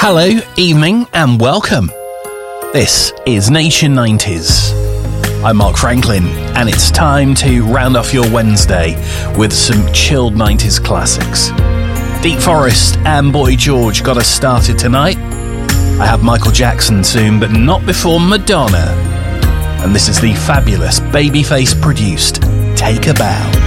Hello, evening, and welcome. This is Nation 90s. I'm Mark Franklin, and it's time to round off your Wednesday with some chilled 90s classics. Deep Forest and Boy George got us started tonight. I have Michael Jackson soon, but not before Madonna. And this is the fabulous Babyface produced Take a Bow.